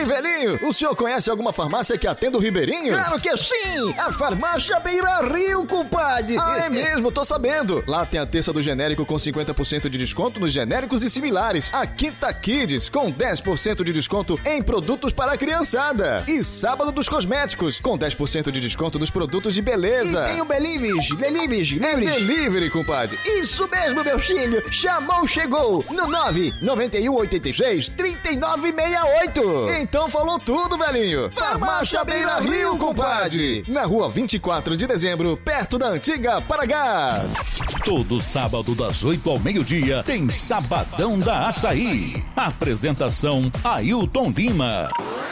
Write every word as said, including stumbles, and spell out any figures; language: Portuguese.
Ei, velhinho, o senhor conhece alguma farmácia que atenda o Ribeirinho? Claro que sim! A farmácia Beira Rio, compadre! Ah, é mesmo, tô sabendo. Lá tem a terça do genérico com cinquenta por cento de desconto nos genéricos e similares. A Quinta Kids com dez por cento de desconto em produtos para a criançada. E sábado dos cosméticos com dez por cento de desconto nos produtos de beleza. E tem o Belives, Belives, lembre? Delivery, compadre. Isso mesmo, meu filho! Chamou, chegou! No nove nove um oito seis, três nove seis oito. Então falou tudo, velhinho. Farmácia Beira Rio, compadre. Na rua vinte e quatro de dezembro, perto da antiga Paragás. Todo sábado das oito ao meio-dia tem Sabadão da Açaí. Apresentação Ailton Lima.